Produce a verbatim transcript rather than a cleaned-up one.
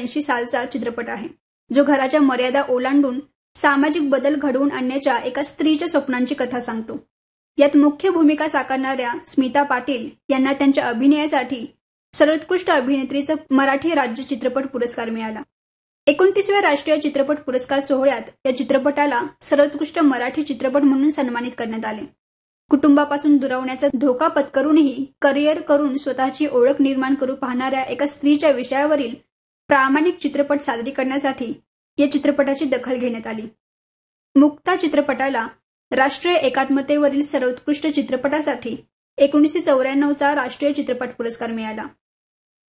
ऐंशी सालचा चित्रपट आहे, जो घराच्या मर्यादा ओलांडून सामाजिक बदल घडवून आणण्याच्या एका स्त्रीच्या स्वप्नांची कथा सांगतो. यात मुख्य भूमिका साकारणाऱ्या स्मिता पाटील यांना त्यांच्या अभिनयासाठी सर्वोत्कृष्ट अभिनेत्रीचा मराठी राज्य चित्रपट पुरस्कार मिळाला. एकोणतीसव्या राष्ट्रीय चित्रपट पुरस्कार सोहळ्यात या चित्रपटाला सर्वोत्कृष्ट मराठी चित्रपट म्हणून सन्मानित करण्यात आले. कुटुंबापासून दुरावण्याचा धोका पत्करूनही करिअर करून स्वतःची ओळख निर्माण करू पाहणाऱ्या एका स्त्रीच्या विषयावरील प्रामाणिक चित्रपट सादरीकरणासाठी या चित्रपटाची दखल घेण्यात आली. मुक्ता चित्रपटाला राष्ट्रीय एकात्मतेवरील सर्वोत्कृष्ट चित्रपटासाठी एकोणीसशे चौऱ्याण्णवचा राष्ट्रीय चित्रपट पुरस्कार मिळाला.